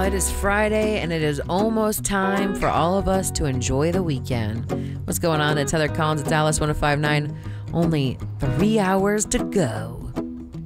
it is Friday, and it is almost time for all of us to enjoy the weekend. What's going on? It's Heather Collins at Dallas 1059. Only 3 hours to go.